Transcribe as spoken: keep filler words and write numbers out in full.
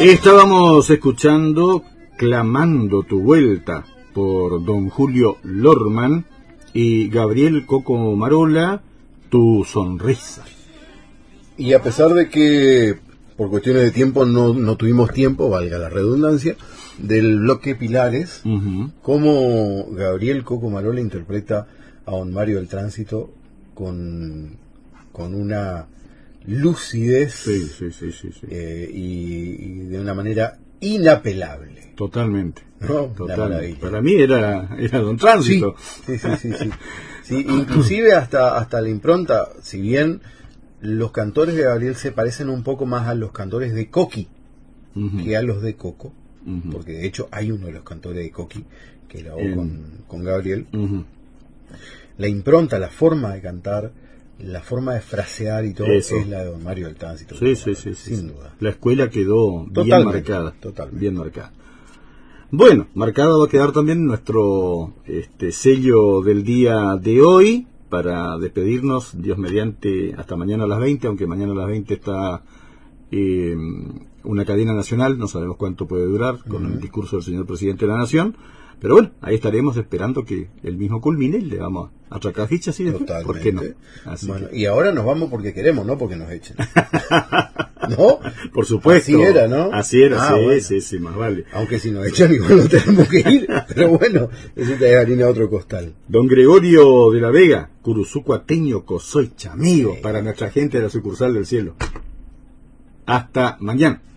Estábamos escuchando Clamando tu vuelta por don Julio Lorman y Gabriel Coco Marola, Tu sonrisa. Y a pesar de que por cuestiones de tiempo no, no tuvimos tiempo, valga la redundancia, del bloque Pilares, uh-huh. Cómo Gabriel Coco Marola interpreta a don Mario del Tránsito con, con una lucidez sí, sí, sí, sí, sí. Eh, y, y de una manera inapelable. Totalmente. ¿No? Totalmente. Para mí era, era don Tránsito. Sí, sí, sí, sí, sí. Sí, inclusive hasta, hasta la impronta, si bien los cantores de Gabriel se parecen un poco más a los cantores de Coqui uh-huh. que a los de Coco, uh-huh. porque de hecho hay uno de los cantores de Coqui que grabó en... con, con Gabriel. Uh-huh. La impronta, la forma de cantar, la forma de frasear y todo Eso. Es la de don Mario del Tránsito. Sí, sí, sí, sin sí, duda. La escuela quedó totalmente, bien marcada. Totalmente. Bien marcada. Bueno, marcado va a quedar también nuestro este, sello del día de hoy para despedirnos, Dios mediante, hasta mañana a las veinte, aunque mañana a las veinte está eh, una cadena nacional, no sabemos cuánto puede durar, con uh-huh. el discurso del señor presidente de la Nación, pero bueno, ahí estaremos esperando que el mismo culmine y le vamos a atracar fichas y después, ¿por qué no? Así bueno, que... Y ahora nos vamos porque queremos, no porque nos echen. ¿No? Por supuesto. Así era, ¿no? Así era, ah, sí, bueno. sí, sí, más vale. Aunque si nos echan igual no tenemos que ir, pero bueno, eso te harina a otro costal. Don Gregorio de la Vega, Curuzucuateño, Cosoicha, amigos, sí. para nuestra gente de la sucursal del cielo. Hasta mañana.